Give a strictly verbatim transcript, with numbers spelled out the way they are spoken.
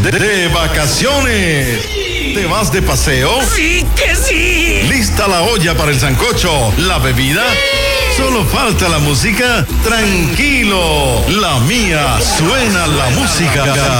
de, de vacaciones. Sí. ¿Te vas de paseo? ¡Sí que sí! ¿Lista la olla para el sancocho? ¿La bebida? Sí. Solo falta la música. Tranquilo, la mía suena la música.